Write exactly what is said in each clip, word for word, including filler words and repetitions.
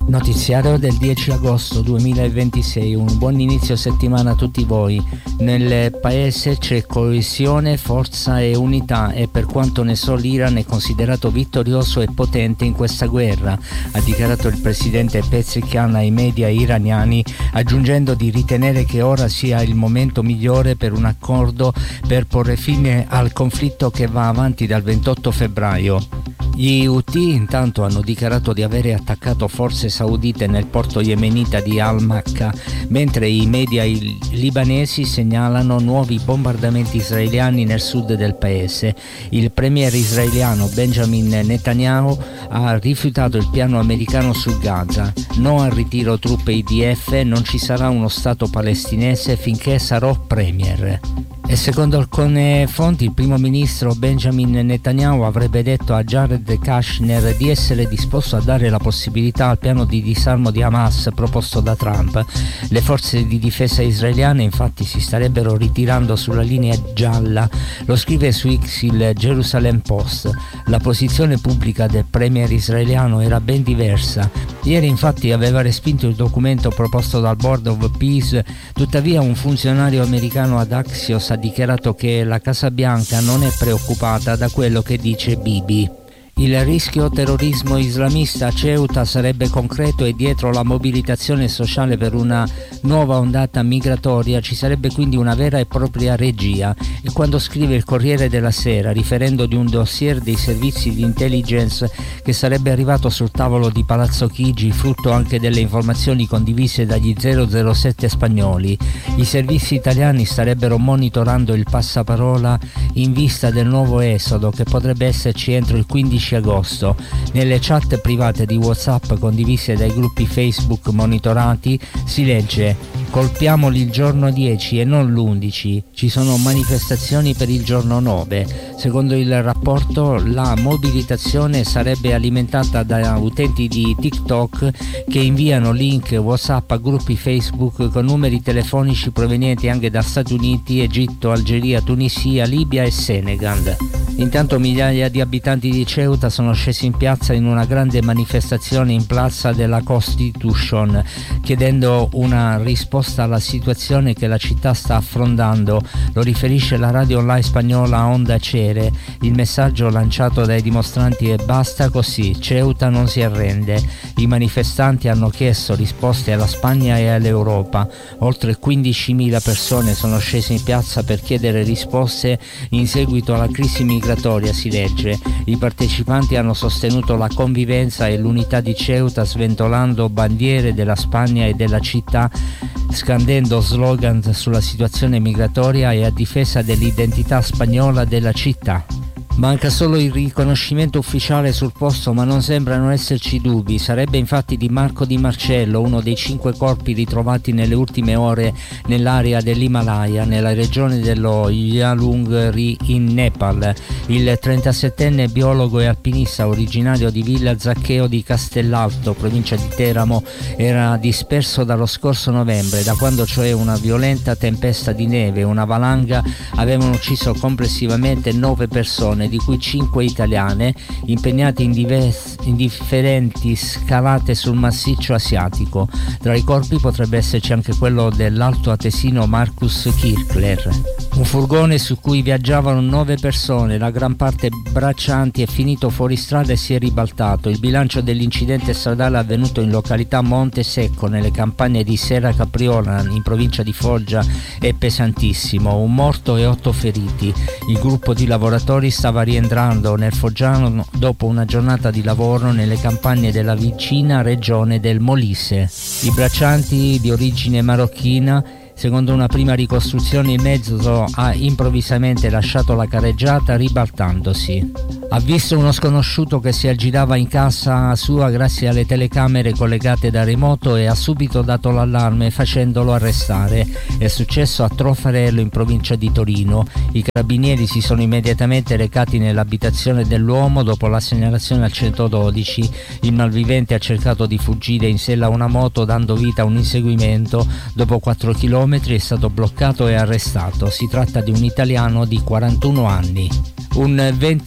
Notiziario del dieci agosto duemilaventisei, un buon inizio settimana a tutti voi. Nel paese c'è coesione, forza e unità e per quanto ne so l'Iran è considerato vittorioso e potente in questa guerra, ha dichiarato il presidente Pezeshkian ai media iraniani, aggiungendo di ritenere che ora sia il momento migliore per un accordo per porre fine al conflitto che va avanti dal ventotto febbraio. Gli Houthi intanto hanno dichiarato di avere attaccato forze saudite nel porto yemenita di Al-Makka, mentre i media libanesi segnalano nuovi bombardamenti israeliani nel sud del paese. Il premier israeliano Benjamin Netanyahu ha rifiutato il piano americano su Gaza. No al ritiro truppe I D F, non ci sarà uno Stato palestinese finché sarò premier. E secondo alcune fonti il primo ministro Benjamin Netanyahu avrebbe detto a Jared Kushner di essere disposto a dare la possibilità al piano di disarmo di Hamas proposto da Trump. Le forze di difesa israeliane infatti si starebbero ritirando sulla linea gialla, lo scrive su X il Jerusalem Post. La posizione pubblica del premier israeliano era ben diversa. Ieri infatti aveva respinto il documento proposto dal Board of Peace, tuttavia un funzionario americano ad Axios ha dichiarato che la Casa Bianca non è preoccupata da quello che dice Bibi. Il rischio terrorismo islamista a Ceuta sarebbe concreto e dietro la mobilitazione sociale per una nuova ondata migratoria ci sarebbe quindi una vera e propria regia. E quando scrive il Corriere della Sera, riferendo di un dossier dei servizi di intelligence che sarebbe arrivato sul tavolo di Palazzo Chigi, frutto anche delle informazioni condivise dagli zero zero sette spagnoli, i servizi italiani starebbero monitorando il passaparola in vista del nuovo esodo che potrebbe esserci entro il quindici agosto. Nelle chat private di WhatsApp condivise dai gruppi Facebook monitorati si legge: colpiamoli il giorno dieci e non l'undici, ci sono manifestazioni per il giorno nove. Secondo il rapporto la mobilitazione sarebbe alimentata da utenti di TikTok che inviano link WhatsApp a gruppi Facebook con numeri telefonici provenienti anche da Stati Uniti, Egitto, Algeria, Tunisia, Libia e Senegal. Intanto migliaia di abitanti di Ceuta sono scesi in piazza in una grande manifestazione in Plaza della Constitution, chiedendo una risposta alla situazione che la città sta affrontando. Lo riferisce la radio online spagnola Onda Cere. Il messaggio lanciato dai dimostranti è: basta così, Ceuta non si arrende. I manifestanti hanno chiesto risposte alla Spagna e all'Europa. Oltre quindicimila persone sono scese in piazza per chiedere risposte in seguito alla crisi migratoria, si legge. I partecipanti hanno sostenuto la convivenza e l'unità di Ceuta sventolando bandiere della Spagna e della città, scandendo slogan sulla situazione migratoria e a difesa dell'identità spagnola della città. Manca solo il riconoscimento ufficiale sul posto, ma non sembrano esserci dubbi. Sarebbe infatti di Marco Di Marcello, uno dei cinque corpi ritrovati nelle ultime ore nell'area dell'Himalaya, nella regione dello Yalungri in Nepal. Il trentasettenne biologo e alpinista originario di Villa Zaccheo di Castellalto, provincia di Teramo, era disperso dallo scorso novembre, da quando cioè una violenta tempesta di neve e una valanga avevano ucciso complessivamente nove persone, di cui cinque italiane, impegnate in, divers- in differenti scalate sul massiccio asiatico. Tra i corpi potrebbe esserci anche quello dell'alto atesino Marcus Kirchler. Un furgone su cui viaggiavano nove persone, la gran parte braccianti, è finito fuori strada e si è ribaltato. Il bilancio dell'incidente stradale avvenuto in località Monte Secco, nelle campagne di Serra Capriola, in provincia di Foggia, è pesantissimo. Un morto e otto feriti. Il gruppo di lavoratori stava rientrando nel Foggiano dopo una giornata di lavoro nelle campagne della vicina regione del Molise. I braccianti, di origine marocchina, secondo una prima ricostruzione il mezzo ha improvvisamente lasciato la carreggiata ribaltandosi. Ha visto uno sconosciuto che si aggirava in casa sua grazie alle telecamere collegate da remoto e ha subito dato l'allarme facendolo arrestare. È successo a Trofarello in provincia di Torino. I carabinieri si sono immediatamente recati nell'abitazione dell'uomo dopo la segnalazione al centododici. Il malvivente ha cercato di fuggire in sella a una moto dando vita a un inseguimento. Dopo quattro chilometri è stato bloccato e arrestato. Si tratta di un italiano di quarantuno anni. Un ventinovenne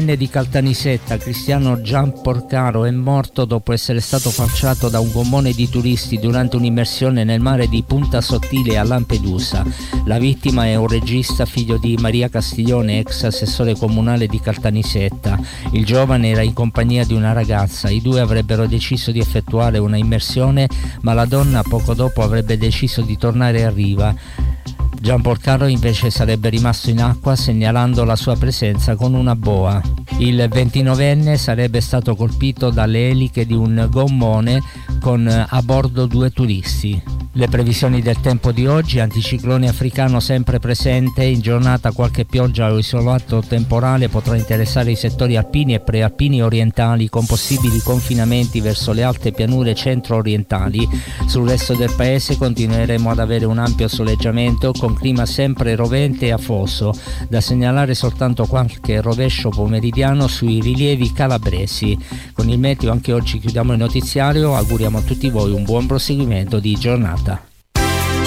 ventinnovenne di Caltanissetta, Cristiano Gian Porcaro, è morto dopo essere stato falciato da un gommone di turisti durante un'immersione nel mare di Punta Sottile a Lampedusa. La vittima è un regista figlio di Maria Castiglione, ex assessore comunale di Caltanissetta. Il giovane era in compagnia di una ragazza. I due avrebbero deciso di effettuare una immersione, ma la donna poco dopo avrebbe deciso di tornare a riva. Gian Porcaro invece sarebbe rimasto in acqua, segnalando la sua presenza con una boa. Il ventinovenne sarebbe stato colpito dalle eliche di un gommone con a bordo due turisti. Le previsioni del tempo di oggi: anticiclone africano sempre presente, in giornata qualche pioggia o isolato temporale potrà interessare i settori alpini e prealpini orientali, con possibili confinamenti verso le alte pianure centro-orientali. Sul resto del paese continueremo ad avere un ampio soleggiamento con clima sempre rovente e afoso, da segnalare soltanto qualche rovescio pomeridiano sui rilievi calabresi. Con il meteo anche oggi chiudiamo il notiziario, auguriamo a tutti voi un buon proseguimento di giornata.